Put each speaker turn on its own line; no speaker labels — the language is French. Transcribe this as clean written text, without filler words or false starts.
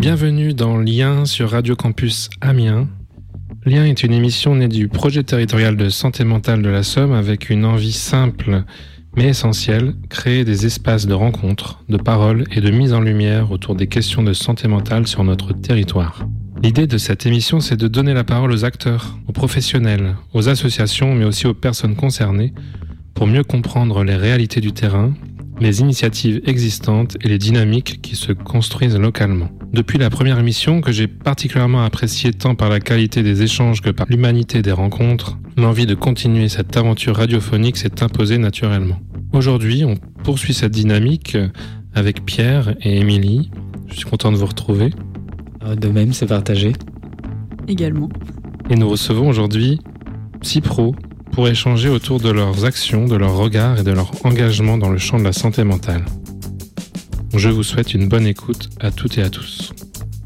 Bienvenue dans Lien sur Radio Campus Amiens. Lien est une émission née du projet territorial de santé mentale de la Somme avec une envie simple mais essentielle, créer des espaces de rencontre, de parole et de mise en lumière autour des questions de santé mentale sur notre territoire. L'idée de cette émission, c'est de donner la parole aux acteurs, aux professionnels, aux associations, mais aussi aux personnes concernées, pour mieux comprendre les réalités du terrain, les initiatives existantes et les dynamiques qui se construisent localement. Depuis la première émission, que j'ai particulièrement appréciée tant par la qualité des échanges que par l'humanité des rencontres, l'envie de continuer cette aventure radiophonique s'est imposée naturellement. Aujourd'hui, on poursuit cette dynamique avec Pierre et Émilie. Je suis content de vous retrouver.
De même, c'est partagé.
Également.
Et nous recevons aujourd'hui Psypro pour échanger autour de leurs actions, de leurs regards et de leur engagement dans le champ de la santé mentale. Je vous souhaite une bonne écoute à toutes et à tous.